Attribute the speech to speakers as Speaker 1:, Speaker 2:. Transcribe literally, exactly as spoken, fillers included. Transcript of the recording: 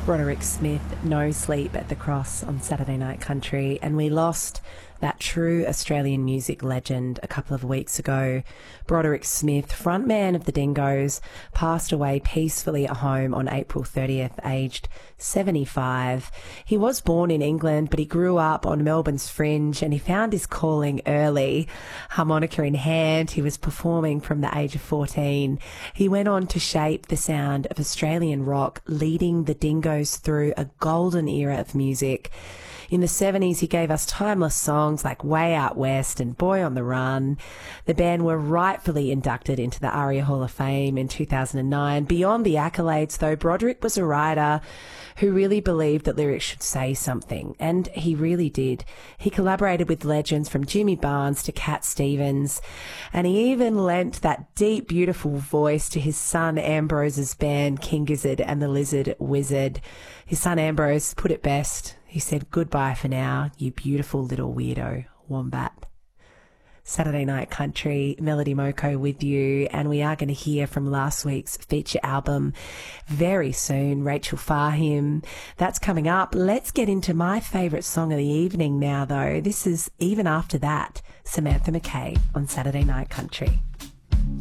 Speaker 1: Broderick Smith, No Sleep at the Cross on Saturday Night Country, and we lost that true Australian music legend a couple of weeks ago. Broderick Smith, frontman of the Dingoes, passed away peacefully at home on April thirtieth, aged seventy-five. He was born in England, but he grew up on Melbourne's fringe and he found his calling early. Harmonica in hand, he was performing from the age of fourteen. He went on to shape the sound of Australian rock, leading the Dingoes through a golden era of music. In the seventies, he gave us timeless songs like Way Out West and Boy on the Run. The band were rightfully inducted into the ARIA Hall of Fame in two thousand nine. Beyond the accolades, though, Broderick was a writer who really believed that lyrics should say something, and he really did. He collaborated with legends from Jimmy Barnes to Cat Stevens, and he even lent that deep, beautiful voice to his son Ambrose's band King Gizzard and the Lizard Wizard. His son Ambrose put it best. He said, "Goodbye for now, you beautiful little weirdo, Wombat." Saturday Night Country, Melody Moko with you, and we are going to hear from last week's feature album very soon, Rachel Fahim. That's coming up. Let's get into my favourite song of the evening now, though. This is Even After That, Samantha McKay on Saturday Night Country.